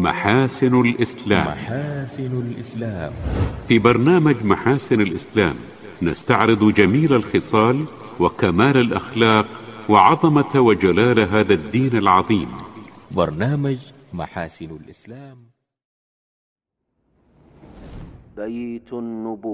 محاسن الإسلام. في برنامج محاسن الإسلام نستعرض جميل الخصال وكمال الأخلاق وعظمة وجلال هذا الدين العظيم. برنامج محاسن الإسلام. بيت النبوة.